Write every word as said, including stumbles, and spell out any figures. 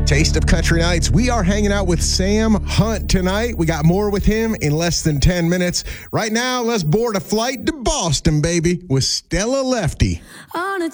Taste of Country Nights. We are hanging out with Sam Hunt tonight. We got more with him in less than ten minutes. Right now, let's board a flight to Boston, baby, with Stella Lefty. On a